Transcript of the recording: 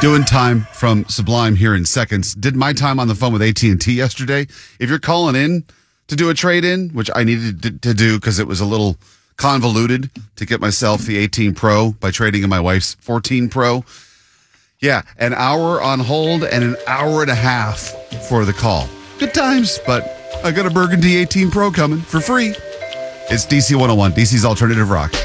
Doing time from Sublime here in seconds. Did my time on the phone with AT&T yesterday. If you're calling in to do a trade-in, which I needed to do because it was a little convoluted to get myself the 18 Pro by trading in my wife's 14 Pro. Yeah, an hour on hold and an hour and a half for the call. Good times, but I got a Burgundy 18 Pro coming for free. It's DC 101, DC's Alternative Rock.